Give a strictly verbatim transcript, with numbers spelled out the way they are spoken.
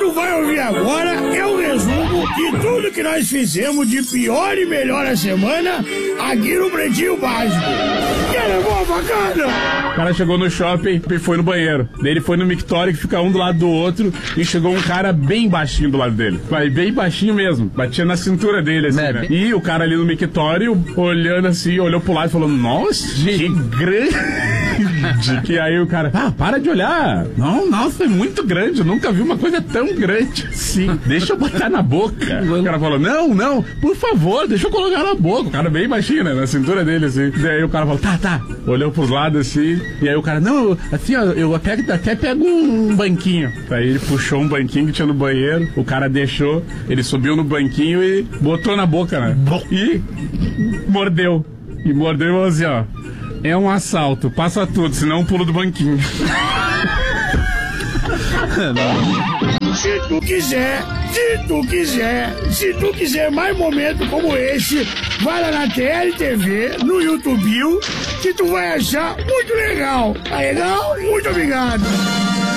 tu vai ouvir agora é o resumo de tudo que nós fizemos de pior e melhor a semana aqui no Pretinho Básico. Que levou a facada? O cara chegou no shopping e foi no banheiro. Daí ele foi no mictório, que fica um do lado do outro, e chegou um cara bem baixinho do lado dele. Mas bem baixinho mesmo. Batia na cintura dele, assim, né? E o cara ali no mictório, olhando assim, olhou pro lado e falou, nossa, que grande. E aí o cara, ah, para de olhar. Não, nossa, é muito grande. Eu nunca vi uma coisa tão grande assim. Deixa eu botar na boca. O cara falou, não, não, por favor, deixa eu colocar na boca. O cara bem baixinho, né, na cintura dele, assim. Daí o cara falou, tá, tá. Olhou pros lados, assim. E aí o cara, não, assim, ó, eu até, até pego um banquinho. Aí ele puxou um banquinho que tinha no banheiro. O cara deixou, ele subiu no banquinho e botou na boca, né? E mordeu. E mordeu e falou assim, ó, é um assalto, passa tudo, senão eu pulo do banquinho. Se tu quiser, se tu quiser, se tu quiser mais momentos como esse, vai lá na T L T V, no YouTube, que tu vai achar muito legal. Tá legal? Muito obrigado.